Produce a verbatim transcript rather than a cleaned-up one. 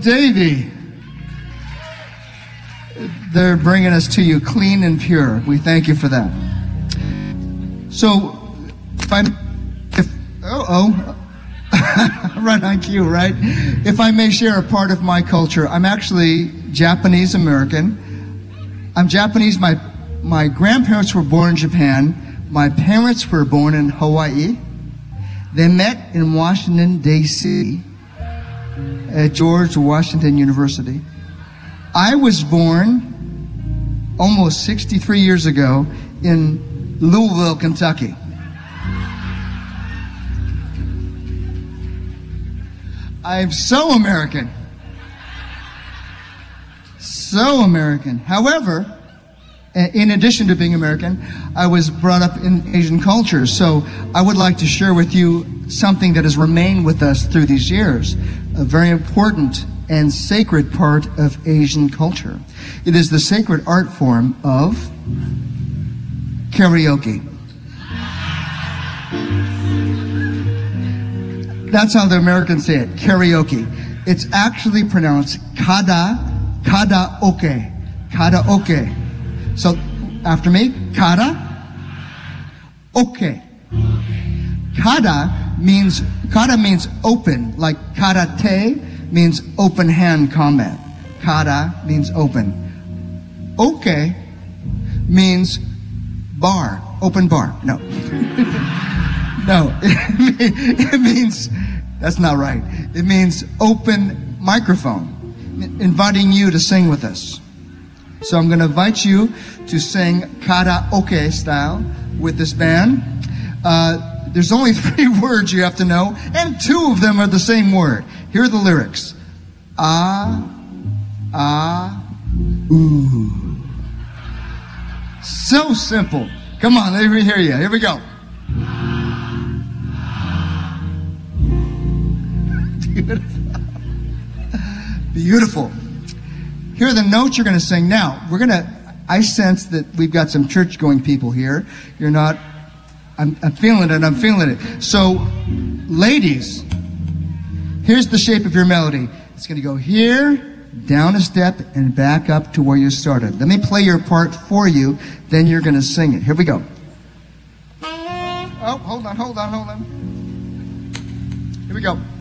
Davy. They're bringing us to you clean and pure. We thank you for that. So, if I'm, if, uh-oh, right on cue, right? If I may share a part of my culture, I'm actually Japanese American. I'm Japanese. My, my grandparents were born in Japan. My parents were born in Hawaii. They met in Washington, D C at George Washington University. I was born almost sixty-three years ago in Louisville, Kentucky. I'm so American. So American. However, in addition to being American, I was brought up in Asian culture. So I would like to share with you something that has remained with us through these years, a very important and sacred part of Asian culture. It is the sacred art form of karaoke. That's how the Americans say it, karaoke. It's actually pronounced kada, karaoke, karaoke. So, after me, kara, okay. Kara means, kara means open, like karate means open hand combat. Kara means open. Okay means bar, open bar. No. No, it means, that's not right. It means open microphone, inviting you to sing with us. So I'm going to invite you to sing karaoke style with this band. Uh, there's only three words you have to know, and two of them are the same word. Here are the lyrics. Ah, ah, ooh. So simple. Come on, let me hear you. Here we go. Beautiful. Beautiful. Here are the notes you're going to sing. Now, we're going to, I sense that we've got some church-going people here. You're not, I'm, I'm feeling it, I'm feeling it. So, ladies, here's the shape of your melody. It's going to go here, down a step, and back up to where you started. Let me play your part for you, then you're going to sing it. Here we go. Oh, hold on, hold on, hold on. Here we go.